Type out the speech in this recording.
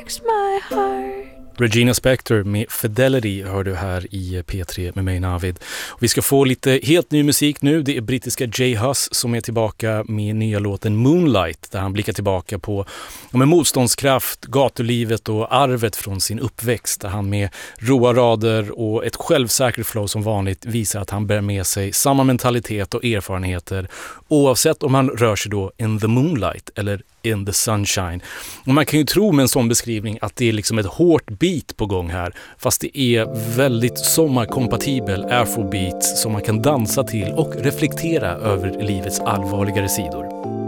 breaks my heart. Regina Spektor med Fidelity hör du här i P3 med mig, Navid. Och vi ska få lite helt ny musik nu. Det är brittiska J Hus som är tillbaka med nya låten Moonlight, där han blickar tillbaka på med motståndskraft, gatulivet och arvet från sin uppväxt, där han med roa rader och ett självsäkert flow som vanligt visar att han bär med sig samma mentalitet och erfarenheter oavsett om han rör sig då in the moonlight eller in the sunshine. Och man kan ju tro med en sån beskrivning att det är liksom ett hårt beat på gång här, fast det är väldigt sommarkompatibel afrobeat som man kan dansa till och reflektera över livets allvarligare sidor.